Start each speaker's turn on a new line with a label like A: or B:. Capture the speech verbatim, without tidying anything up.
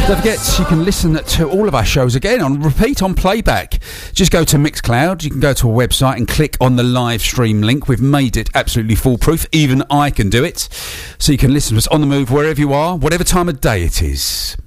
A: Don't forget, you can listen to all of our shows again on repeat, on playback. Just go to Mixcloud. You can go to a website and click on the live stream link. We've made it absolutely foolproof. Even I can do it. So you can listen to us on the move wherever you are, whatever time of day it is.